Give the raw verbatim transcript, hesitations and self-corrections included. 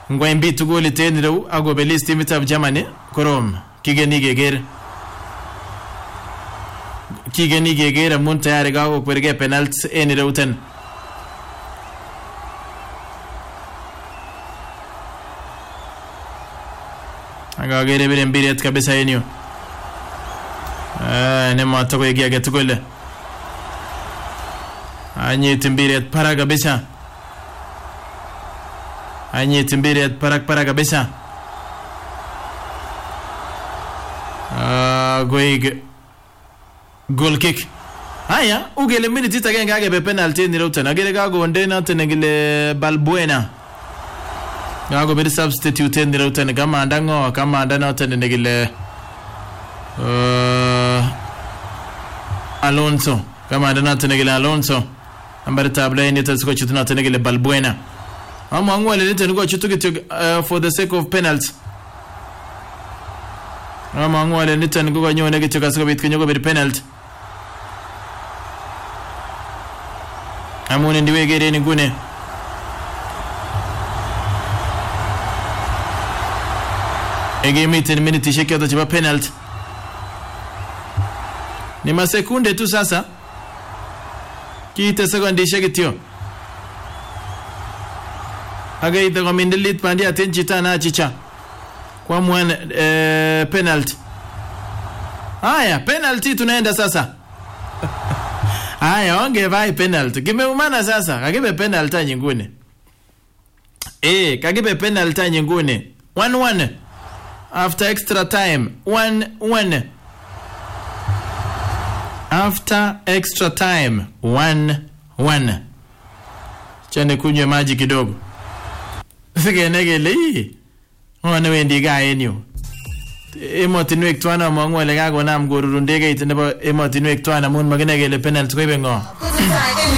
ngwain bi tugul iten rew agobelis timit ab Germany korom kigeni geger kigeni geger amun tayari gago kwerge penalty en rewten aga gere biren biret kabisa yenyo eh ne ma to ko yegi tugul anye timbiret para kabisa anye timbiret para para kabisa ah goig goal kick haya ugele minute tage ngage be penalty ni rewten agere gago ndena tenegile Balbuena gago be substitute ni rewten kama ndango kama ndana tenegile uh Alonso kama ndana tenegile Alonso ambar tabla ni tasuko chituna tenegile Balbuena ama ngwale lete ngo chitu uh, for the sake of penalty ama ngwale lete ngo nyone gichoka siko bit kinyogo be penalty amune ndiwe gere ni gune ege miten minute sheke to chiba penalty ni masekunde tu sasa kiite sekondi sheke tio aga ite kwa mindelit pandi atenchi tana chicha kwa mwana eh, penalty haya penalty tunaenda sasa haya onge vai penalty kimeumana sasa kagibe penalty nyingine eh kagibe penalty nyingine one one after extra time one one after extra time one one chane kunywa maji kidogo sigenegele hii wana wendi gaenyo emotinwek twana mangwele gago nam gorurundege itende bo emotinwek twana mun magenegele penalty ko ibengo